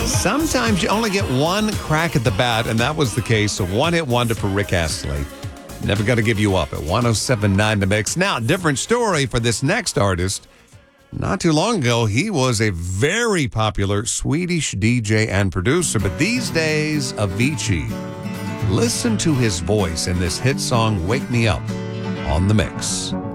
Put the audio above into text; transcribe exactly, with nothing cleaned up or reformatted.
Sometimes you only get one crack at the bat, and that was the case. A one-hit wonder for Rick Astley. Never Gonna Give You Up at one oh seven point nine The Mix. Now, different story for this next artist. Not too long ago, he was a very popular Swedish D J and producer, but these days, Avicii. Listen to his voice in this hit song, Wake Me Up, on The Mix.